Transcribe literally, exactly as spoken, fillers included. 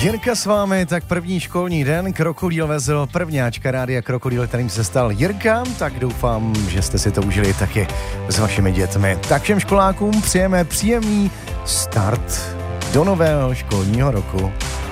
Jirka s vámi, tak první školní den, Krokodýl vezl prvňáčka rádia Krokodýl, kterým se stal Jirka, tak doufám, že jste si to užili taky s vašimi dětmi. Tak všem školákům přejeme příjemný start do nového školního roku.